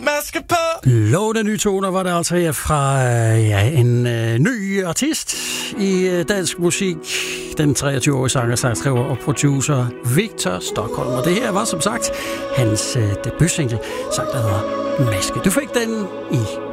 maske på. Lovende nye toner var det altså her fra en ny artist i dansk musik. Den 23-årige sanger, sangskriver og producer Victor Stockholm. Og det her var som sagt hans debutsingle, sagt der hedder Maske. Du fik den i